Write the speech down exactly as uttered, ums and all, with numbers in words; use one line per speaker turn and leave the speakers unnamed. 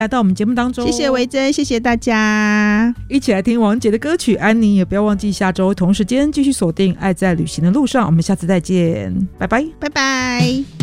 来到我们节目当中。
谢谢维珍，谢谢大家，
一起来听王杰的歌曲《安妮》，也不要忘记下周同时间继续锁定爱在旅行的路上，我们下次再见，拜拜，
拜拜。